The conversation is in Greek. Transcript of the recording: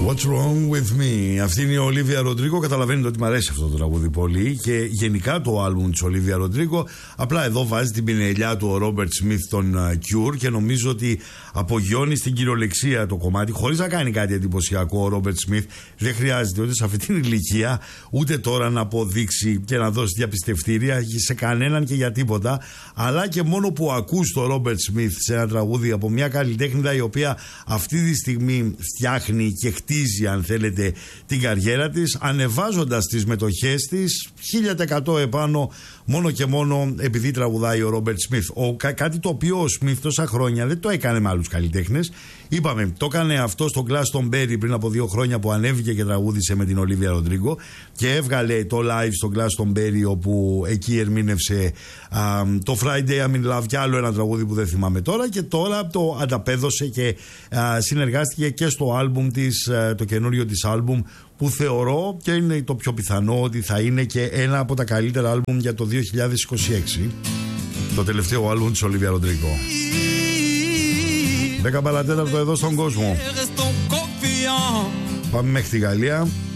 What's wrong with me? Αυτή είναι η Ολίβια Ροντρίγκο. Καταλαβαίνετε ότι μου αρέσει αυτό το τραγούδι πολύ και γενικά το άλμπουμ της Ολίβια Ροντρίγκο. Απλά εδώ βάζει την πινελιά του ο Ρόμπερτ Σμιθ των Cure και νομίζω ότι απογειώνει στην κυριολεξία το κομμάτι χωρίς να κάνει κάτι εντυπωσιακό. Ο Ρόμπερτ Σμιθ δεν χρειάζεται ούτε σε αυτή την ηλικία ούτε τώρα να αποδείξει και να δώσει διαπιστευτήρια σε κανέναν και για τίποτα. Αλλά και μόνο που ακούς το Ρόμπερτ Σμιθ σε ένα τραγούδι από μια καλλιτέχνηδα η οποία αυτή τη στιγμή φτιάχνει και χτίζει, αν θέλετε, την καριέρα της, ανεβάζοντας τις μετοχές της 1000% επάνω, μόνο και μόνο επειδή τραγουδάει ο Ρόμπερτ Σμιθ. Κάτι το οποίο ο Σμιθ τόσα χρόνια δεν το έκανε με άλλους καλλιτέχνες. Είπαμε, το έκανε αυτό στο Glastonbury πριν από 2 χρόνια που ανέβηκε και τραγούδισε με την Ολίβια Ροντρίγκο και έβγαλε το live στο Glastonbury, όπου εκεί ερμήνευσε το Friday I'm in Love και άλλο ένα τραγούδι που δεν θυμάμαι τώρα, και τώρα το ανταπέδωσε και συνεργάστηκε και στο άλμπουμ της, το καινούριο της άλμπουμ, που θεωρώ και είναι το πιο πιθανό ότι θα είναι και ένα από τα καλύτερα άλμπουμ για το 2026, το τελευταίο άλμπουμ της Ολίβια Ροντρίγκο. 10 παρατέταρτο εδώ στον κόσμο. Πάμε μέχρι τη Γαλλία.